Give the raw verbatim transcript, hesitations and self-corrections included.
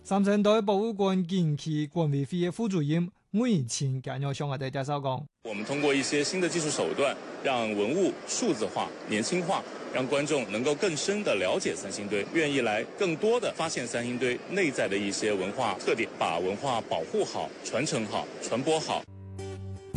三星堆博物館近期管委會副主任吳以清今日向我哋介紹講： 我們通過一些新的技術手段，讓文物數字化、年輕化，讓觀眾能夠更深地了解三星堆，願意來更多地發現三星堆內在的一些文化特點，把文化保護好、傳承好、傳播好。